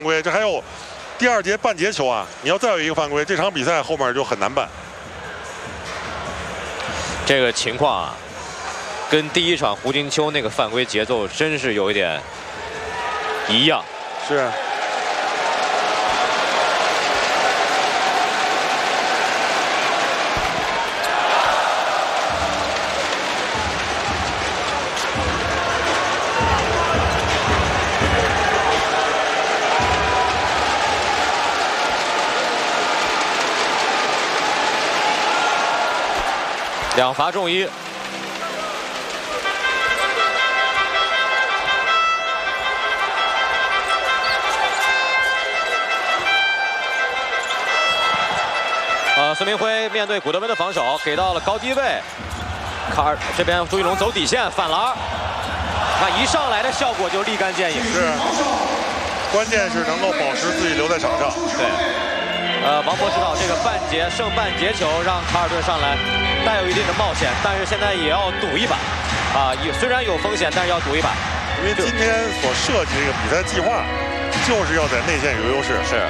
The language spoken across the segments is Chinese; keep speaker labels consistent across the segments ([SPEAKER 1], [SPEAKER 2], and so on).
[SPEAKER 1] 规，这还有第2节半截球啊！你要再有一个犯规，这场比赛后面就很难办。
[SPEAKER 2] 这个情况啊，跟第1场胡金秋那个犯规节奏真是有一点一样。
[SPEAKER 1] 是。
[SPEAKER 2] 2罚中1。孙明辉面对古德温的防守，给到了高低位。卡尔这边朱一龙走底线反篮，那一上来的效果就立竿见影。
[SPEAKER 1] 是，关键是能够保持自己留在场上。
[SPEAKER 2] 对。王博知道这个剩半节球让卡尔顿上来，带有一定的冒险，但是现在也要赌一把，啊，虽然有风险，但是要赌一把。
[SPEAKER 1] 因为今天所设计这个比赛计划，就是要在内线有优势。
[SPEAKER 2] 是。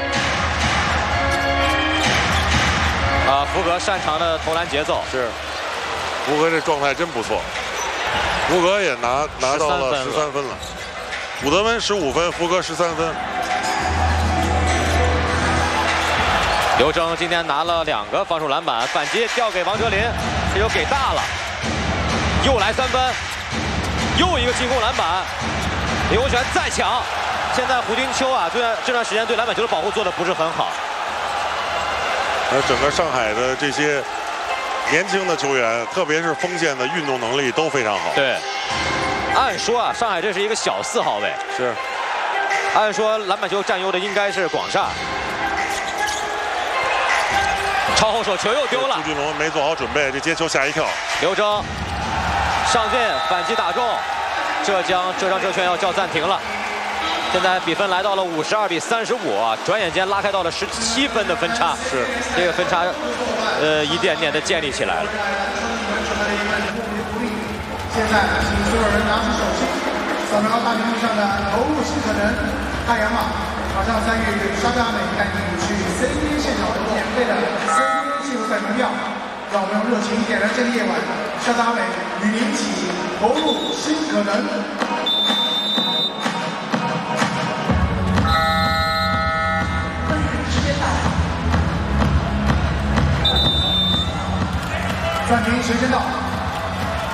[SPEAKER 2] 福格擅长的投篮节奏。
[SPEAKER 1] 是。福格这状态真不错，福格也拿到了13分了，古德温15分，福格13分。
[SPEAKER 2] 刘铮今天拿了2个防守篮板，反击调给王哲林，这球给大了，又来3分，又一个进攻篮板，林鸿泉再抢。现在胡金秋啊，这段时间对篮板球的保护做得不是很好。
[SPEAKER 1] 整个上海的这些年轻的球员，特别是锋线的运动能力都非常好。
[SPEAKER 2] 对，按说啊，上海这是一个小4号位，
[SPEAKER 1] 是，
[SPEAKER 2] 按说篮板球占优的应该是广厦。 超后手球又丢了，
[SPEAKER 1] 朱俊龙没做好准备，这接球吓一跳。
[SPEAKER 2] 刘铮上进反击打中，浙江浙拳要叫暂停了。现在比分来到了52比35啊，转眼间拉开到了17分的分差。
[SPEAKER 1] 是
[SPEAKER 2] 这个分差，一点点的建立起来了。
[SPEAKER 3] 现在请所有人拿起手机，扫描大屏幕上的投入新可能太阳码，马上参与沙特阿美带你去 CBA 现场的免费的 CBA 季后赛门票，让我们用热情点燃这个夜晚，沙特阿美与您一起投入新可能。暂停，时间到。